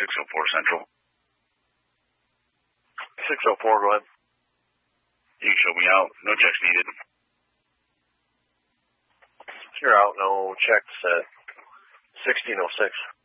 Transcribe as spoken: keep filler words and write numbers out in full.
six oh four Central. six oh four, go ahead. You can show me out. No checks needed. You're out. No checks at sixteen oh six.